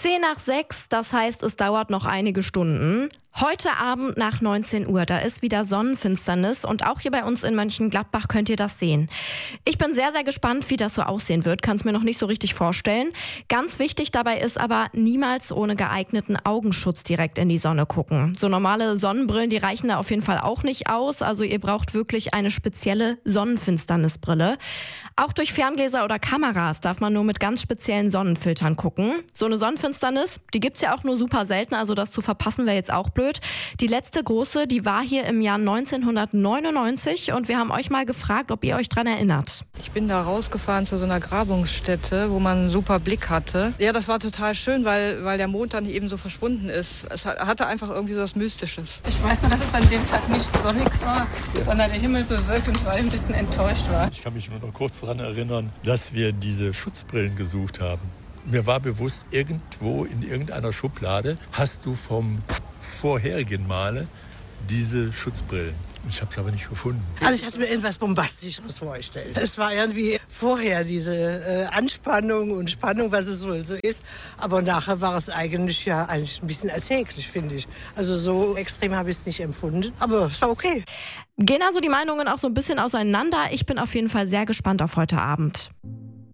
5:10, das heißt, es dauert noch einige Stunden. Heute Abend nach 19 Uhr, da ist wieder Sonnenfinsternis und auch hier bei uns in Mönchengladbach könnt ihr das sehen. Ich bin sehr, sehr gespannt, wie das so aussehen wird, kann es mir noch nicht so richtig vorstellen. Ganz wichtig dabei ist aber, niemals ohne geeigneten Augenschutz direkt in die Sonne gucken. So normale Sonnenbrillen, die reichen da auf jeden Fall auch nicht aus, also ihr braucht wirklich eine spezielle Sonnenfinsternisbrille. Auch durch Ferngläser oder Kameras darf man nur mit ganz speziellen Sonnenfiltern gucken. So eine Sonnenfinsternis, die gibt's ja auch nur super selten, also das zu verpassen wäre jetzt auch blöd. Die letzte große, die war hier im Jahr 1999 und wir haben euch mal gefragt, ob ihr euch dran erinnert. Ich bin da rausgefahren zu so einer Grabungsstätte, wo man einen super Blick hatte. Ja, das war total schön, weil der Mond dann eben so verschwunden ist. Es hatte einfach irgendwie so was Mystisches. Ich weiß nur, dass es an dem Tag nicht sonnig war, sondern der Himmel bewölkt und ich ein bisschen enttäuscht war. Ich kann mich nur noch kurz daran erinnern, dass wir diese Schutzbrillen gesucht haben. Mir war bewusst, irgendwo in irgendeiner Schublade hast du vom vorherigen Male diese Schutzbrillen. Ich habe es aber nicht gefunden. Also ich hatte mir etwas Bombastischeres vorgestellt. Es war irgendwie vorher diese Anspannung und Spannung, was es wohl so ist. Aber nachher war es eigentlich ein bisschen alltäglich, finde ich. Also so extrem habe ich es nicht empfunden. Aber es war okay. Gehen also die Meinungen auch so ein bisschen auseinander. Ich bin auf jeden Fall sehr gespannt auf heute Abend.